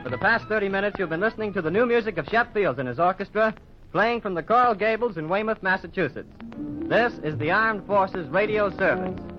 For the past 30 minutes, you've been listening to the new music of Shep Fields and his orchestra, playing from the Coral Gables in Weymouth, Massachusetts. This is the Armed Forces Radio Service.